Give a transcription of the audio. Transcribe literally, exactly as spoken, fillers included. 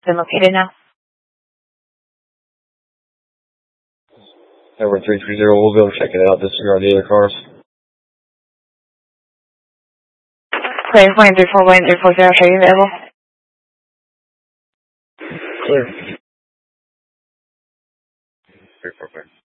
been located now. Number three three zero, we'll go check it out. Disregard the other cars. Clear, one three four one three four zero, are you available? Clear. three four five.